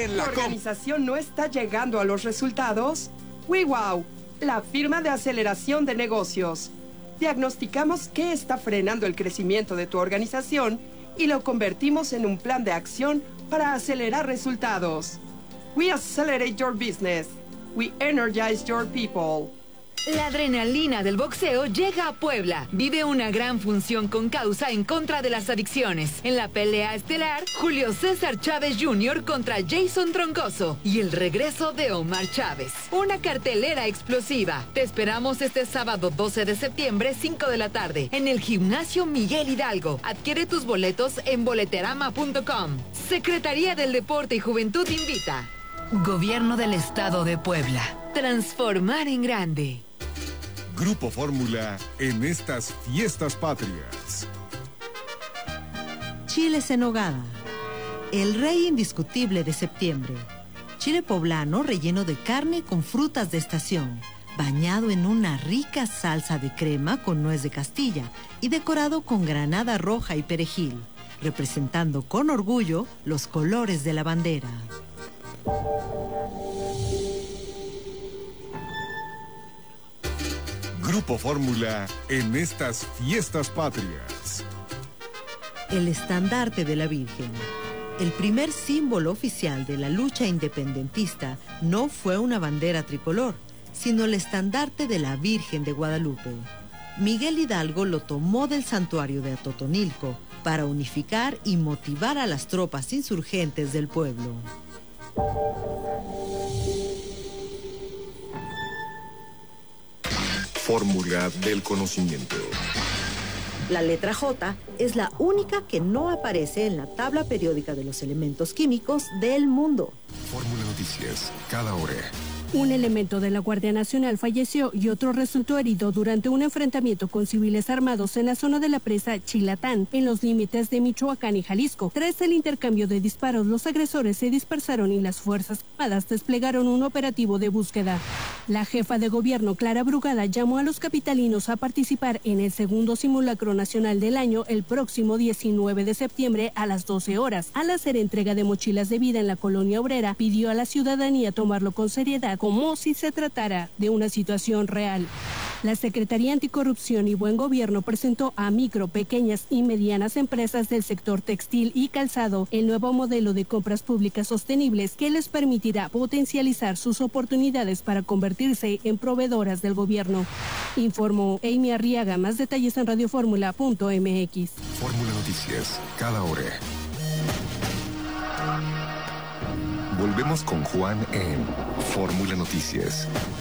en la organización no está llegando a los resultados? WeWow, la firma de aceleración de negocios. Diagnosticamos qué está frenando el crecimiento de tu organización y lo convertimos en un plan de acción para acelerar resultados. We accelerate your business. We energize your people. La adrenalina del boxeo llega a Puebla. Vive una gran función con causa en contra de las adicciones. En la pelea estelar, Julio César Chávez Jr. contra Jason Troncoso y el regreso de Omar Chávez. Una cartelera explosiva. Te esperamos este sábado 12 de septiembre, 5 de la tarde, en el Gimnasio Miguel Hidalgo. Adquiere tus boletos en boleterama.com. Secretaría del Deporte y Juventud invita. Gobierno del Estado de Puebla. Transformar en grande. Grupo Fórmula en estas fiestas patrias. Chiles en nogada. El rey indiscutible de septiembre. Chile poblano relleno de carne con frutas de estación, bañado en una rica salsa de crema con nuez de Castilla y decorado con granada roja y perejil, representando con orgullo los colores de la bandera. Grupo Fórmula en estas fiestas patrias. El estandarte de la Virgen. El primer símbolo oficial de la lucha independentista no fue una bandera tricolor, sino el estandarte de la Virgen de Guadalupe. Miguel Hidalgo lo tomó del santuario de Atotonilco para unificar y motivar a las tropas insurgentes del pueblo. Fórmula del conocimiento. La letra J es la única que no aparece en la tabla periódica de los elementos químicos del mundo. Fórmula Noticias, cada hora. Un elemento de la Guardia Nacional falleció y otro resultó herido durante un enfrentamiento con civiles armados en la zona de la presa Chilatán, en los límites de Michoacán y Jalisco. Tras el intercambio de disparos, los agresores se dispersaron y las Fuerzas Armadas desplegaron un operativo de búsqueda. La jefa de gobierno, Clara Brugada, llamó a los capitalinos a participar en el segundo simulacro nacional del año el próximo 19 de septiembre a las 12 horas. Al hacer entrega de mochilas de vida en la colonia obrera, pidió a la ciudadanía tomarlo con seriedad, como si se tratara de una situación real. La Secretaría Anticorrupción y Buen Gobierno presentó a micro, pequeñas y medianas empresas del sector textil y calzado el nuevo modelo de compras públicas sostenibles que les permitirá potencializar sus oportunidades para convertirse en proveedoras del gobierno. Informó Amy Arriaga. Más detalles en radioformula.mx. Fórmula Noticias, cada hora. Volvemos con Juan en Fórmula Noticias.